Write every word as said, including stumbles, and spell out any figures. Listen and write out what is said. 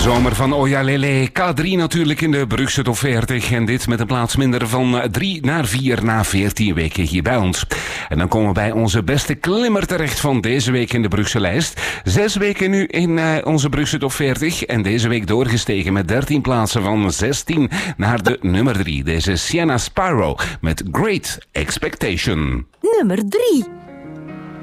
Zomer van Oja Lele, K drie natuurlijk in de Brugse Top veertig. En dit met een plaats minder van drie naar vier na veertien weken hier bij ons. En dan komen we bij onze beste klimmer terecht van deze week in de Brugse lijst. Zes weken nu in uh, onze Brugse Top veertig. En deze week doorgestegen met dertien plaatsen van zestien naar de nummer drie. Deze is Sienna Sparrow met Great Expectation. Nummer drie.